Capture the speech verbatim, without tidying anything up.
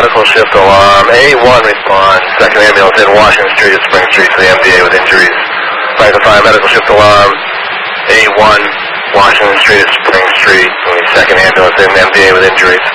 medical shift alarm. A one response. Second ambulance in Washington Street at Spring Street to the M D A with injuries. Flag the fire medical shift alarm. A one, Washington Street at Spring Street. Second ambulance in M D A with injuries.